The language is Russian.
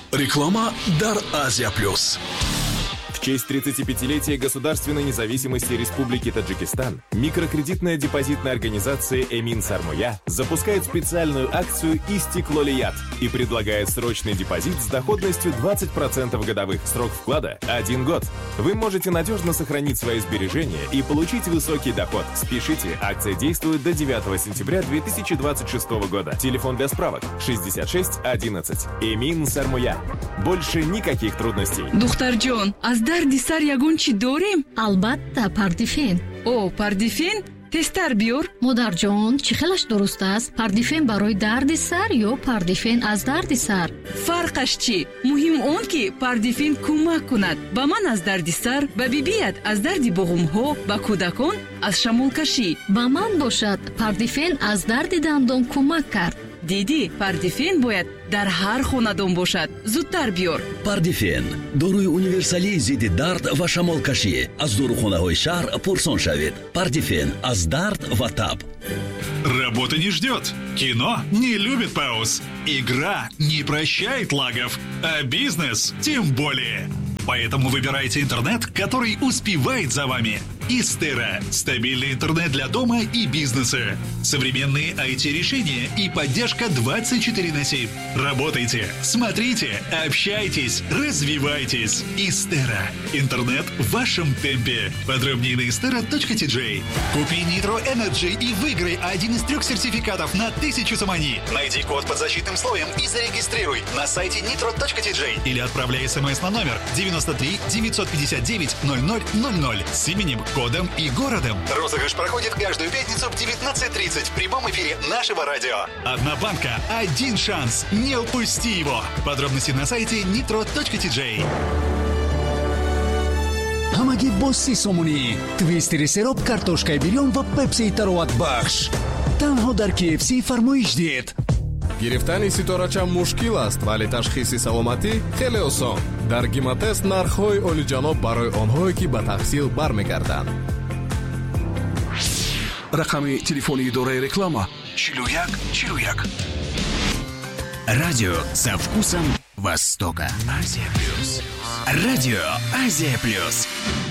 Реклама Дар Азия Плюс. В честь 35-летия государственной независимости Республики Таджикистан микрокредитная депозитная организация Эмин Сармоя запускает специальную акцию «Истеклолият» и предлагает срочный депозит с доходностью 20% годовых. Срок вклада – 1 год. Вы можете надежно сохранить свои сбережения и получить высокий доход. Спешите, акция действует до 9 сентября 2026 года. Телефон для справок 66 11. Эмин Сармоя. Больше никаких трудностей. Духтарҷон, аз дарди сар ягон чӣ дорем? албатта пардифен. О, пардифен? тестар биёр. модарҷон, чӣ хелаш дуруст аст? Пардифен барои дарди сар ё пардифен аз дарди сар? фарқаш чӣ? муҳим он ки пардифен кӯмак кунад ба ман аз дарди сар, ба бибият аз дарди буғумҳо, ба кӯдакон аз шамолкашӣ. ба ман бошад пардифен аз дарди дандон кӯмак кард. диди, пардифен бояд дар ҳар хонадон бошад. зудтар биёр. пардифен доруи универсалии зидди дард ва шамолкашӣ аз дорухонаҳои шаҳр пурсон шавед. пардифен аз дард ва таб. Работа не ждет. Кино не любит пауз. Игра не прощает лагов. А бизнес тем более. Поэтому выбирайте интернет, который успевает за вами. Истера. Стабильный интернет для дома и бизнеса. Современные IT-решения и поддержка 24/7. Работайте, смотрите, общайтесь, развивайтесь. Истера. Интернет в вашем темпе. Подробнее на istera.tj. Купи Nitro Energy и выиграй один из 3 сертификатов на 1000 сомани. Найди код под защитным слоем и зарегистрируй на сайте nitro.tj или отправляй смс на номер 93 959 0000 с именем, кодом и городом. Розыгрыш проходит каждую пятницу в 19:30 в прямом эфире нашего радио. Одна банка, один шанс. Не упусти его. Подробности на сайте nitro.tj. ҳамагӣ бо 30 сомонӣ. твистери сероб, картошкаи бирён ва пепсии тароватбахш. танҳо дар KFC фармоиш дид. гирифтани ситорача мушкил аст, вале ташхиси саломатӣ хеле осон. дар гимотест нархҳои олиҷаноб барои онҳое ки ба таҳсил бармегарданд. Рақами телефони идораи реклама 41 41. Радио со вкусом Востока. Азия Плюс. Радио Азия Плюс.